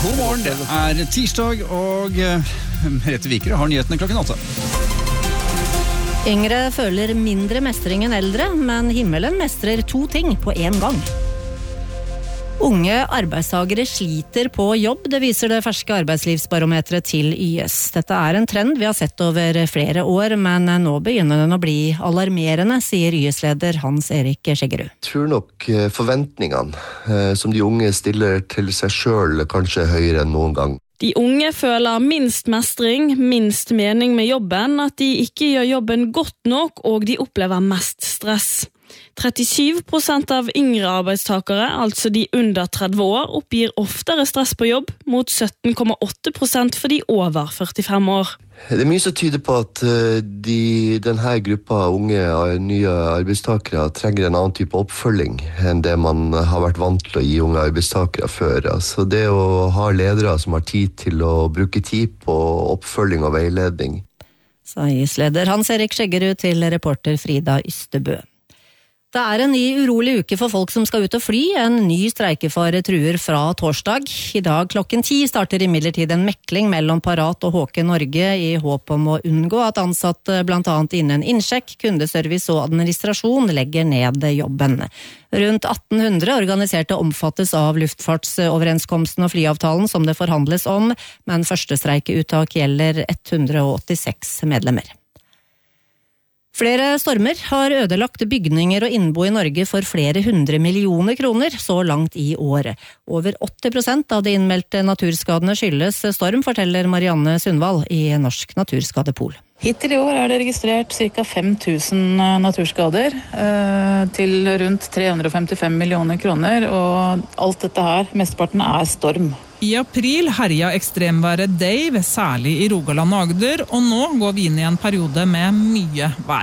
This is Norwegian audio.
God morgen, det tirsdag, og Merete Vikre har nyhetene klokken 8. Yngre føler mindre mestring enn eldre, men himmelen mestrer 2 ting på en gang. Unge arbeidstagere sliter på jobb, det viser det ferske arbeidslivsbarometret til YS. Dette er en trend vi har sett over flere år, men nå begynner den å bli alarmerende, sier YS-leder Hans-Erik Skjeggerud. Jeg tror nok forventningene som de unge stiller til seg selv kanskje er høyere enn noen gang. De unge føler minst mestring, minst mening med jobben, at de ikke gjør jobben godt nok, og de opplever mest stress. 37% av yngre arbeidstakere, altså de under 30 år, oppgir oftere stress på jobb, mot 17,8% for de over 45 år. Det er mye som tyder på at denne gruppa unge nye arbeidstakere trenger en annen type oppfølging enn det man har vært vant til å gi unge arbeidstakere før. Altså det å ha ledere som har tid til å bruke tid på oppfølging og veiledning. Sa YS-leder Hans-Erik Skjeggerud til reporter Frida Ystebø. Det er en ny urolig uke for folk som skal ut og fly. En ny streikefare truer fra torsdag. I dag klokken 10 starter imidlertid en mekling mellom Parat og HK Norge i håp om å unngå at ansatte blant annet innen innsjekk, kundeservice og administrasjon legger ned jobben. Rundt 1800 organiserte omfattes av luftfartsoverenskomsten og flyavtalen som det forhandles om, men første streikeuttak gjelder 186 medlemmer. Flere stormer har ødelagt bygninger og innbo i Norge for flere 100 millioner kroner så langt i år. Over 80% av de innmeldte naturskadene skyldes storm, forteller Marianne Sundvall i Norsk Naturskadepol. Hittil i år er det registrert ca. 5000 naturskader til rundt 355 millioner kroner, og alt dette her, mesteparten er storm. I april herja ekstremværet Dave, særlig i Rogaland og Agder, og nå går vi inn i en periode med mye vær.